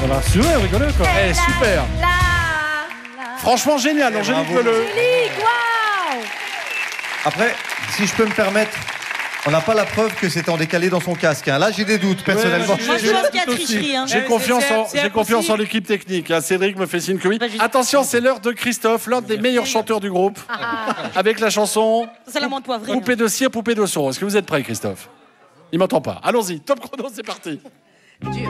va rassurer, rigoler quoi. Eh, super. Franchement génial, Angélique Peleux. Angélique, waouh! Après, si je peux me permettre, on n'a pas la preuve que c'est en décalé dans son casque. Hein. Là, j'ai des doutes, personnellement. Moi, je pense qu'il y a tricherie. Hein. J'ai confiance en l'équipe technique. Hein. Cédric me fait signe que oui. Attention, c'est l'heure de Christophe, l'un des meilleurs chanteurs du groupe. Avec la chanson C'est la menthe poivrée. Poupée de cire, poupée de son. Est-ce que vous êtes prêt, Christophe? Il m'entend pas. Allons-y, top chrono, c'est parti.